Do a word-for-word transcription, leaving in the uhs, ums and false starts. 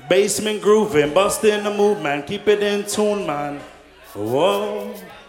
Basement grooving, busting the move, man. Keep it in tune, man. Whoa.